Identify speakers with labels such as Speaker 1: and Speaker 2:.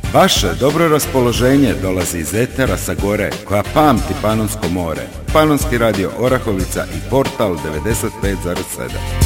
Speaker 1: Vaše dobro raspoloženje dolazi iz etera sa gore koja pamti Panonsko more. Panonski radio Orahovica i Portal 95,7.